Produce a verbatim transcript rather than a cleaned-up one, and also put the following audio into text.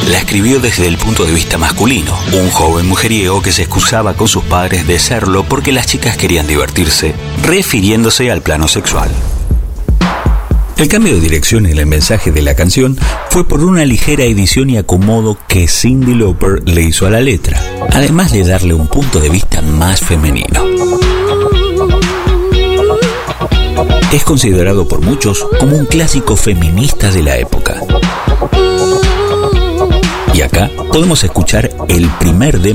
la escribió desde el punto de vista masculino, un joven mujeriego que se excusaba con sus padres de serlo porque las chicas querían divertirse, refiriéndose al plano sexual. El cambio de dirección en el mensaje de la canción fue por una ligera edición y acomodo que Cyndi Lauper le hizo a la letra, además de darle un punto de vista más femenino. Es considerado por muchos como un clásico feminista de la época. Y acá podemos escuchar el primer demo